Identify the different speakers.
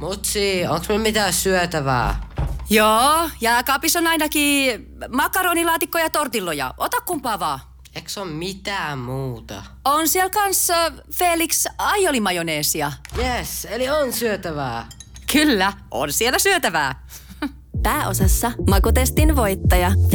Speaker 1: Mutsi, onks me mitään syötävää?
Speaker 2: Joo, jääkaapissa on ainakin makaronilaatikko ja tortilloja. Ota kumpaa vaan.
Speaker 1: Eiks on mitään muuta?
Speaker 2: On siellä kanssa Felix aiolimajoneesia.
Speaker 1: Yes, eli on syötävää.
Speaker 2: Kyllä, on siellä syötävää.
Speaker 3: Pääosassa makutestin voittaja.